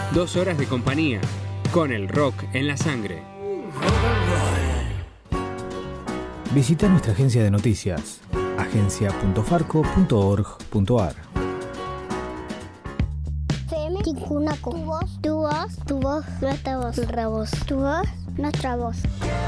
2 horas de compañía, con el rock en la sangre. Visita nuestra agencia de noticias, agencia.farco.org.ar. Tu voz, nuestra voz. Tu voz, nuestra voz.